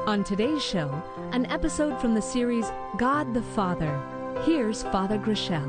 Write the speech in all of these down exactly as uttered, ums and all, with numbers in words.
On today's show, an episode from the series God the Father. Here's Father Groeschel.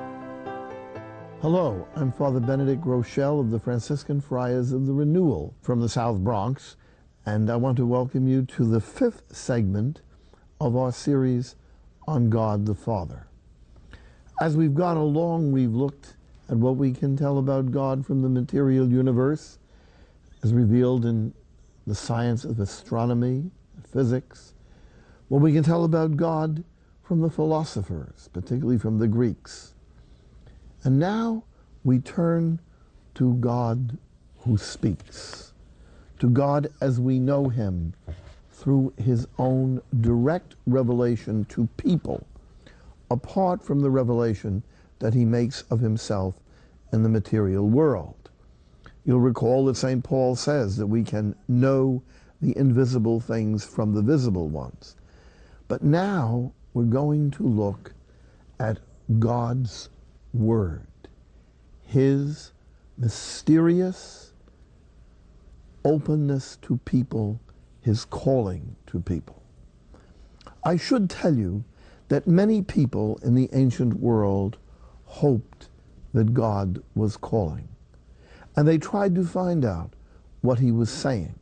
Hello, I'm Father Benedict Groeschel of the Franciscan Friars of the Renewal from the South Bronx, and I want to welcome you to the fifth segment of our series on God the Father. As we've gone along, we've looked at what we can tell about God from the material universe, as revealed in the science of astronomy, physics, what we can tell about God from the philosophers, particularly from the Greeks. And now we turn to God who speaks, to God as we know him through his own direct revelation to people, apart from the revelation that he makes of himself in the material world. You'll recall that Saint Paul says that we can know the invisible things from the visible ones. But now we're going to look at God's Word, his mysterious openness to people, his calling to people. I should tell you that many people in the ancient world hoped that God was calling, and they tried to find out what he was saying.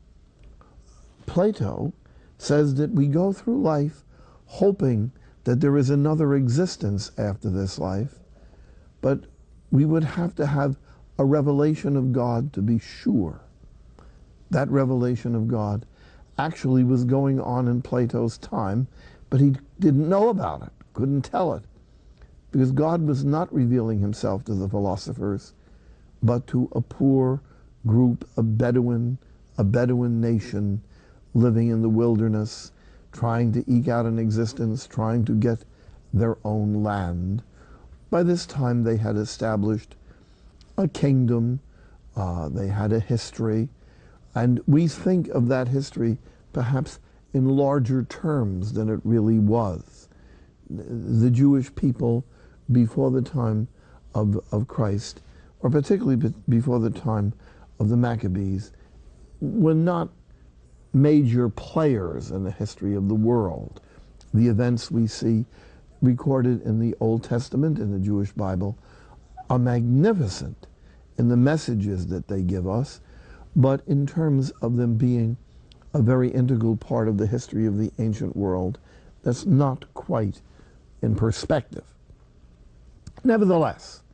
Plato says that we go through life hoping that there is another existence after this life, but we would have to have a revelation of God to be sure. That revelation of God actually was going on in Plato's time, but he didn't know about it, couldn't tell it, because God was not revealing himself to the philosophers, but to a poor group, a Bedouin, a Bedouin nation living in the wilderness, trying to eke out an existence, trying to get their own land. By this time they had established a kingdom, uh, they had a history, and we think of that history perhaps in larger terms than it really was. The Jewish people before the time of, of Christ, or particularly be- before the time of the Maccabees, were not major players in the history of the world. The events we see recorded in the Old Testament, in the Jewish Bible, are magnificent in the messages that they give us, but in terms of them being a very integral part of the history of the ancient world, that's not quite in perspective. Nevertheless,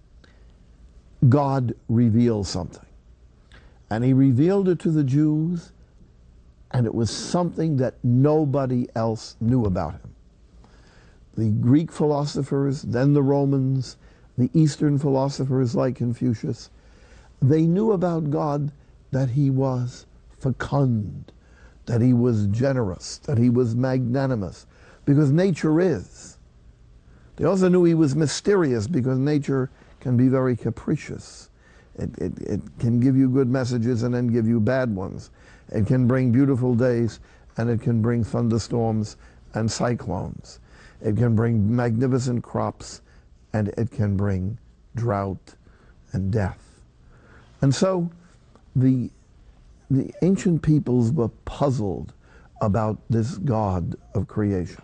God reveals something, and he revealed it to the Jews, and it was something that nobody else knew about him. The Greek philosophers, then the Romans, the Eastern philosophers like Confucius, they knew about God that he was fecund, that he was generous, that he was magnanimous, because nature is. They also knew he was mysterious, because nature can be very capricious. It, it, it can give you good messages and then give you bad ones. It can bring beautiful days, and it can bring thunderstorms and cyclones. It can bring magnificent crops, and it can bring drought and death. And so the, the ancient peoples were puzzled about this God of creation.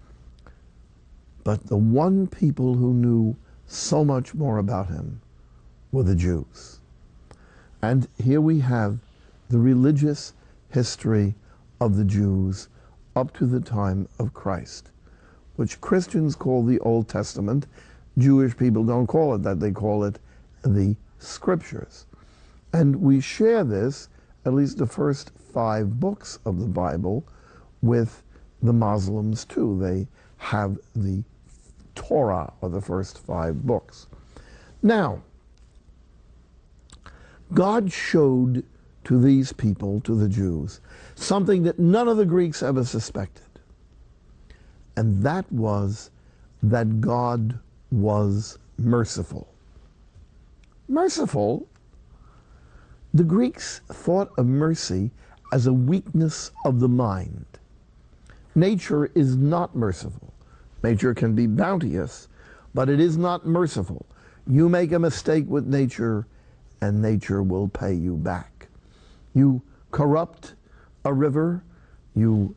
But the one people who knew so much more about him were the Jews. And here we have the religious history of the Jews up to the time of Christ, which Christians call the Old Testament. Jewish people don't call it that. They call it the Scriptures. And we share this, at least the first five books of the Bible, with the Muslims too. They have the Torah, or the first five books. Now, God showed to these people, to the Jews, something that none of the Greeks ever suspected. And that was that God was merciful. Merciful? The Greeks thought of mercy as a weakness of the mind. Nature is not merciful. Nature can be bounteous, but it is not merciful. You make a mistake with nature, and nature will pay you back. You corrupt a river, you